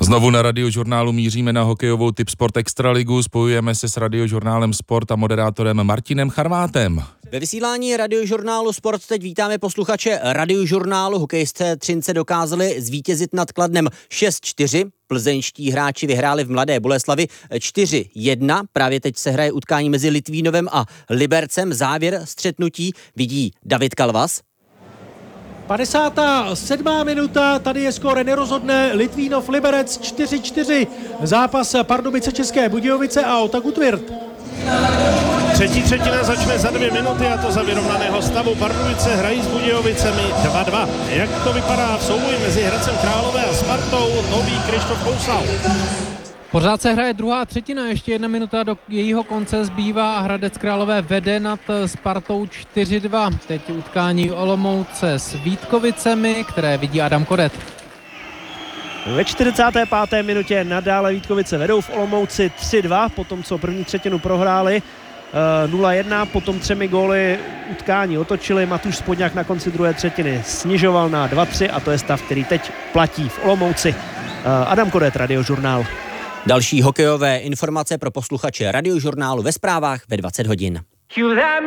Znovu na Radiožurnálu míříme na hokejovou Tipsport Extraligu, spojujeme se s Radiožurnálem Sport a moderátorem Martinem Charvátem. Ve vysílání Radiožurnálu Sport teď vítáme posluchače Radiožurnálu. Hokejisté Třince dokázali zvítězit nad Kladnem 6-4. Plzeňští hráči vyhráli v Mladé Boleslavi 4-1. Právě teď se hraje utkání mezi Litvínovem a Libercem. Závěr střetnutí vidí David Kalvas. 57. minuta, tady je skóre nerozhodné, Litvínov Liberec 4-4, zápas Pardubice České Budějovice a Otaku Tvirt. Třetí třetina začne za 2 minuty a to za vyrovnaného stavu. Pardubice hrají s Budějovicemi 2-2. Jak to vypadá v souboji mezi Hradcem Králové a Spartou, nový Krištof Kousal. Pořád se hraje druhá třetina, ještě 1 minuta do jejího konce zbývá a Hradec Králové vede nad Spartou 4-2. Teď utkání Olomouce s Vítkovicemi, které vidí Adam Kodet. Ve 45. minutě nadále Vítkovice vedou v Olomouci 3-2, potom co první třetinu prohráli 0-1, potom 3 góly utkání otočili. Matuš Spodňák na konci druhé třetiny snižoval na 2-3 a to je stav, který teď platí v Olomouci. Adam Kodet, Radiožurnál. Další hokejové informace pro posluchače Radiožurnálu ve zprávách ve 20 hodin.